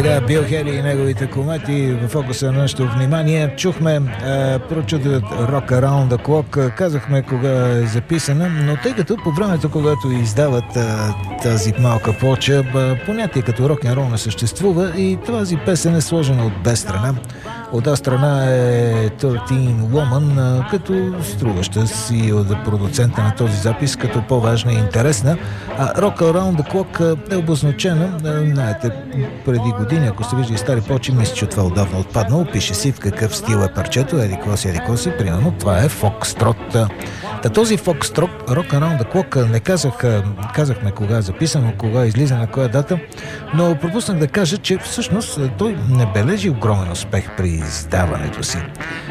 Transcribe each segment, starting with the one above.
Сега Бил Хели и неговите комети в фокуса на нашето внимание. Чухме прочутият Rock Around the Clock. Казахме кога е записана, но тъй като по времето, когато издават тази малка плоча, понятие като рок-н-рол не съществува и тази песен е сложена от две страна. От една страна е 13 Woman, като струваща си от продуцента на този запис, като по-важна и интересна. А Rock Around the Clock е обозначена, знаете, преди години, ако сте виждали стари плочи, мисля, че това отдавна отпаднало. Пише си в какъв стил е парчето, еди коси, примерно. Това е фокстрот. Този фокстрот, Rock Around the Clock, не казахме кога е записано, кога излиза, на коя дата, но пропуснах да кажа, че всъщност той не бележи огромен успех при издаването си.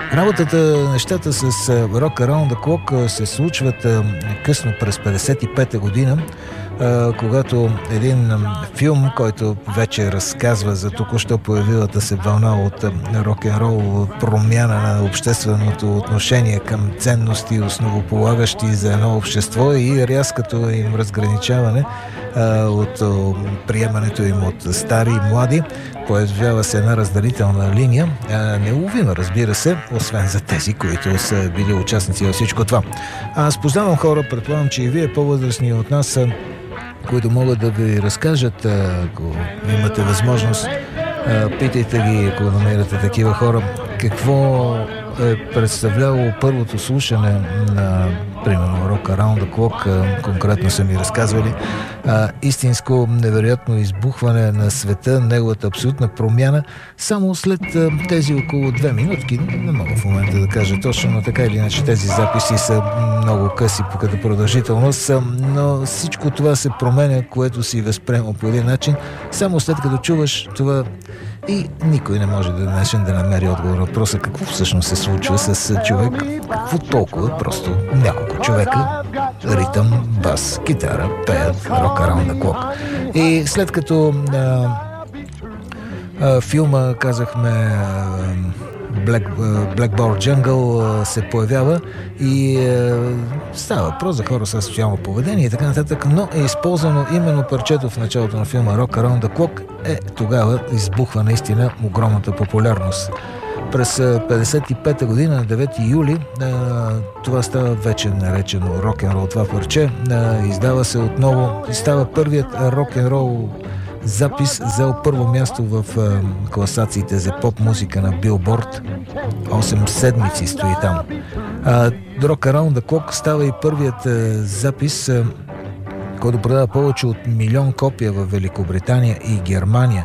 Нещата с Rock Around the Clock се случват късно през 55-та година, когато един филм, който вече разказва за току-що появилата се вълна от рок-н-рол, промяна на общественото отношение към ценности, основополагащи за едно общество, и рязкото им разграничаване от приемането им от стари и млади, появява се една разделителна линия, неуловима, разбира се, освен за тези, които са били участници във всичко това. Аз познавам хора, предполагам, че и вие по-възрастни от нас, които могат да ви разкажат, ако имате възможност, питайте ги, ако намерите такива хора, какво е представлявало първото слушане на, примерно, Rock Around the Clock, конкретно са ми разказвали, истинско невероятно избухване на света, неговата абсолютна промяна, само след тези около 2 минутки. Не мога в момента да кажа точно, но така или иначе тези записи са много къси като продължителност, но всичко това се променя, което си възприема по един начин, само след като чуваш това. И никой не може да днешен да намери отговор на въпроса какво всъщност се случва с човек, какво толкова, просто няколко човека, ритъм, бас, китара, пеят Rock Around the Clock. И след като филма, казахме, Blackboard Jungle се появява и става въпрос за хора с социално поведение и така нататък, но е използвано именно парчето в началото на филма Rock Around the Clock. Тогава избухва наистина огромната популярност. През 55-та година, на 9 юли, това става вече наречено рок-н-рол, това парче. Издава се отново и става първият рок-н-рол запис, взел първо място в класациите за поп-музика на Билборд. 8 седмици стои там. Rock Around the Clock става и първият запис, който продава повече от 1 милион копия в Великобритания и Германия.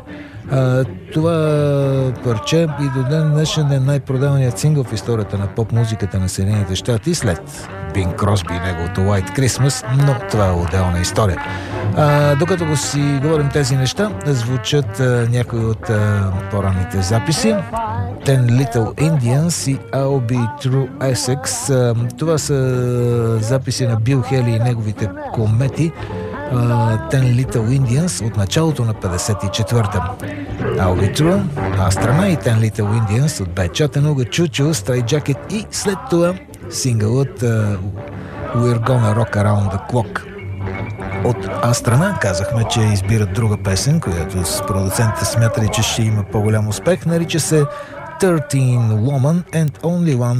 Това парче и до ден днешен е най-продаваният сингъл в историята на поп-музиката на Съединените щати, след Бинг Кросби и неговото White Christmas, но това е отделна история. Докато го си говорим тези неща, звучат някои от по-ранните записи. Ten Little Indians и I'll Be True Essex. Това са записи на Бил Хели и неговите комети. Ten Little Indians от началото на 54-та. I'll Be True, а страна и Ten Little Indians от Bad Chattanooga, Choo Choo, Stray Jacket и след това сингълът We're Gonna Rock Around the Clock. От А страна казахме, че избират друга песен, която с продуцентите смятали, че ще има по-голям успех. Нарича се 13 Woman and Only One